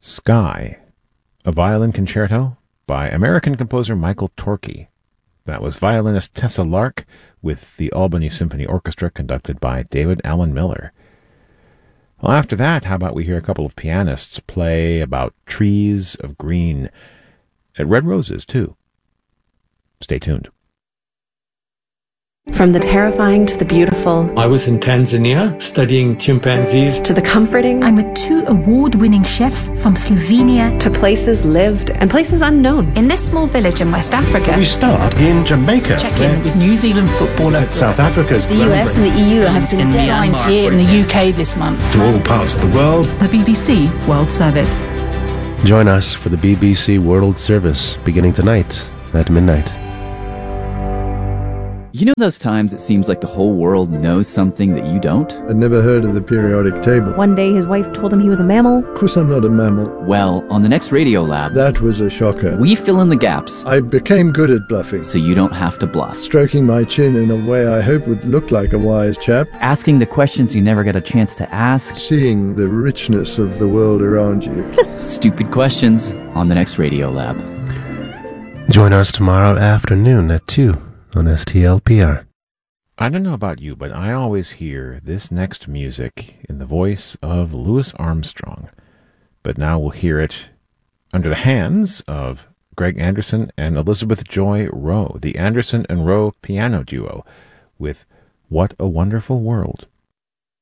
Sky, a violin concerto by American composer Michael Torke. That was violinist Tessa Lark with the Albany Symphony Orchestra conducted by David Allen Miller. Well, after that, how about we hear a couple of pianists play about trees of green, at red roses, too. Stay tuned. From the terrifying to the beautiful. I was in Tanzania studying chimpanzees. To the comforting. I'm with 2 award-winning chefs from Slovenia. To places lived and places unknown. In this small village in West Africa. We start in Jamaica. Check in with New Zealand footballer. South Africa's the US and the EU have been deadlines here in the UK this month. To all parts of the world. The BBC World Service. Join us for the BBC World Service beginning tonight at midnight. You know those times it seems like the whole world knows something that you don't? I'd never heard of the periodic table. One day his wife told him he was a mammal. Of course I'm not a mammal. Well, on the next Radio Lab, that was a shocker. We fill in the gaps. I became good at bluffing. So you don't have to bluff. Stroking my chin in a way I hope would look like a wise chap. Asking the questions you never get a chance to ask. Seeing the richness of the world around you. Stupid questions on the next Radio Lab. Join us tomorrow afternoon at 2 on STLPR. I don't know about you, but I always hear this next music in the voice of Louis Armstrong. But now we'll hear it under the hands of Greg Anderson and Elizabeth Joy Rowe, the Anderson and Rowe piano duo, with What a Wonderful World.